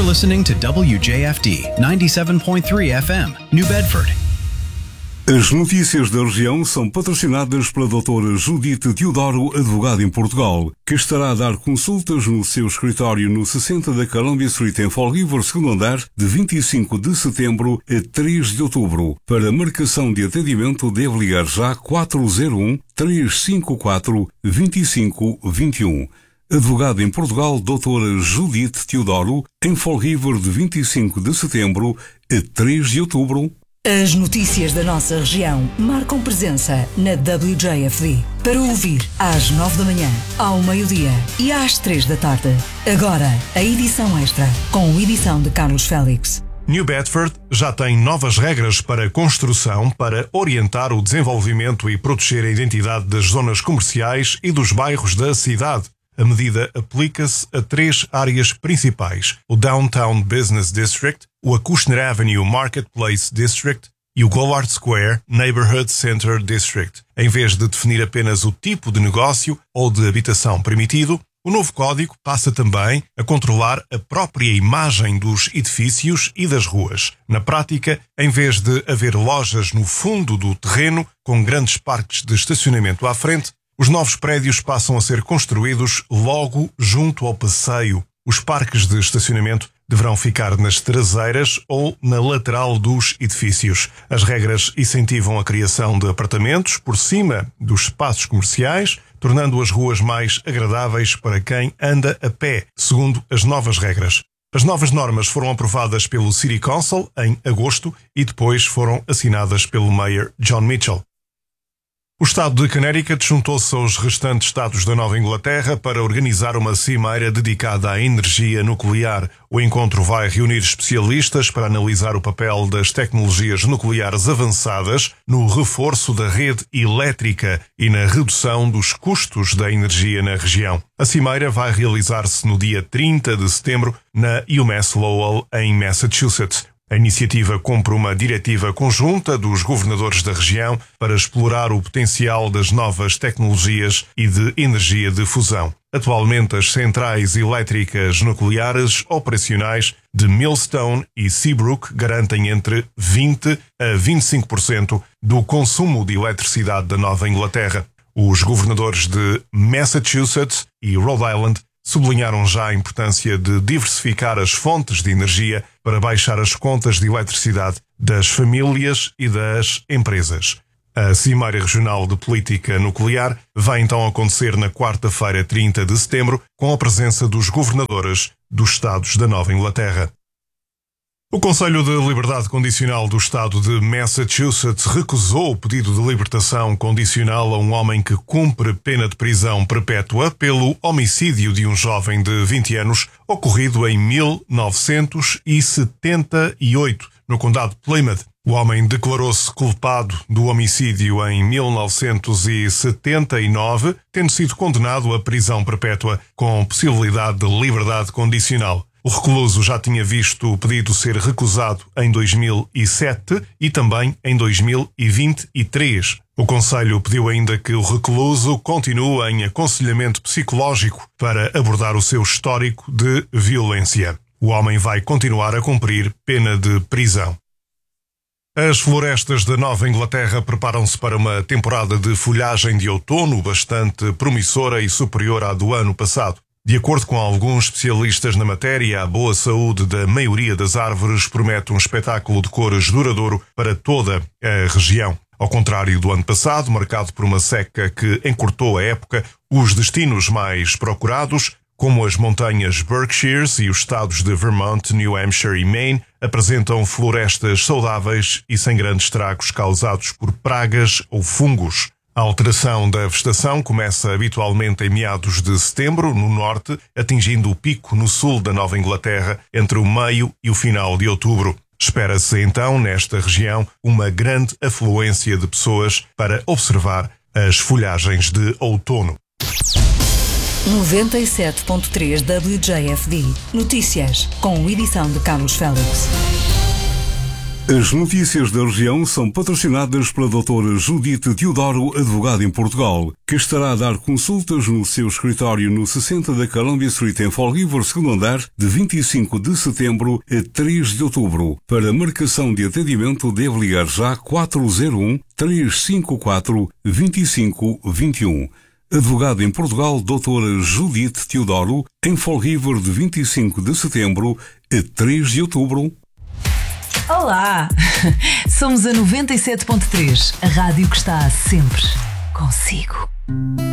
You're listening to WJFD 97.3 FM, New Bedford. As notícias da região são patrocinadas pela doutora Judite Teodoro, advogada em Portugal, que estará a dar consultas no seu escritório no 60 da Columbia Street em Fall River, segundo andar, de 25 de setembro a 3 de outubro. Para marcação de atendimento, deve ligar já 401-354-2521. Advogada em Portugal, doutora Judite Teodoro, em Fall River, de 25 de setembro a 3 de outubro. As notícias da nossa região marcam presença na WJFD. Para ouvir às 9 da manhã, ao meio-dia e às 3 da tarde. Agora, a edição extra, com edição de Carlos Félix. New Bedford já tem novas regras para construção para orientar o desenvolvimento e proteger a identidade das zonas comerciais e dos bairros da cidade. A medida aplica-se a 3 áreas principais: o Downtown Business District, o Acushnet Avenue Marketplace District e o Goulart Square Neighborhood Center District. Em vez de definir apenas o tipo de negócio ou de habitação permitido, o novo código passa também a controlar a própria imagem dos edifícios e das ruas. Na prática, em vez de haver lojas no fundo do terreno, com grandes parques de estacionamento à frente, os novos prédios passam a ser construídos logo junto ao passeio. Os parques de estacionamento deverão ficar nas traseiras ou na lateral dos edifícios. As regras incentivam a criação de apartamentos por cima dos espaços comerciais, tornando as ruas mais agradáveis para quem anda a pé, segundo as novas regras. As novas normas foram aprovadas pelo City Council em agosto e depois foram assinadas pelo Mayor John Mitchell. O estado de Connecticut juntou-se aos restantes estados da Nova Inglaterra para organizar uma cimeira dedicada à energia nuclear. O encontro vai reunir especialistas para analisar o papel das tecnologias nucleares avançadas no reforço da rede elétrica e na redução dos custos da energia na região. A cimeira vai realizar-se no dia 30 de setembro na UMass Lowell, em Massachusetts. A iniciativa cumpre uma diretiva conjunta dos governadores da região para explorar o potencial das novas tecnologias e de energia de fusão. Atualmente, as centrais elétricas nucleares operacionais de Millstone e Seabrook garantem entre 20% a 25% do consumo de eletricidade da Nova Inglaterra. Os governadores de Massachusetts e Rhode Island sublinharam já a importância de diversificar as fontes de energia para baixar as contas de eletricidade das famílias e das empresas. A Cimeira Regional de Política Nuclear vai então acontecer na quarta-feira, 30 de setembro, com a presença dos governadores dos estados da Nova Inglaterra. O Conselho de Liberdade Condicional do Estado de Massachusetts recusou o pedido de libertação condicional a um homem que cumpre pena de prisão perpétua pelo homicídio de um jovem de 20 anos ocorrido em 1978, no condado de Plymouth. O homem declarou-se culpado do homicídio em 1979, tendo sido condenado à prisão perpétua com possibilidade de liberdade condicional. O recluso já tinha visto o pedido ser recusado em 2007 e também em 2023. O Conselho pediu ainda que o recluso continue em aconselhamento psicológico para abordar o seu histórico de violência. O homem vai continuar a cumprir pena de prisão. As florestas da Nova Inglaterra preparam-se para uma temporada de folhagem de outono bastante promissora e superior à do ano passado. De acordo com alguns especialistas na matéria, a boa saúde da maioria das árvores promete um espetáculo de cores duradouro para toda a região. Ao contrário do ano passado, marcado por uma seca que encurtou a época, os destinos mais procurados, como as montanhas Berkshires e os estados de Vermont, New Hampshire e Maine, apresentam florestas saudáveis e sem grandes estragos causados por pragas ou fungos. A alteração da vegetação começa habitualmente em meados de setembro, no norte, atingindo o pico no sul da Nova Inglaterra entre o meio e o final de outubro. Espera-se então, nesta região, uma grande afluência de pessoas para observar as folhagens de outono. 97.3 WJFD. Notícias, com edição de Carlos Félix. As notícias da região são patrocinadas pela doutora Judite Teodoro, advogada em Portugal, que estará a dar consultas no seu escritório no 60 da Columbia Street em Fall River, segundo andar, de 25 de setembro a 3 de outubro. Para marcação de atendimento, deve ligar já 401-354-2521. Advogada em Portugal, doutora Judite Teodoro, em Fall River, de 25 de setembro a 3 de outubro. Olá! Somos a 97.3, a rádio que está sempre consigo.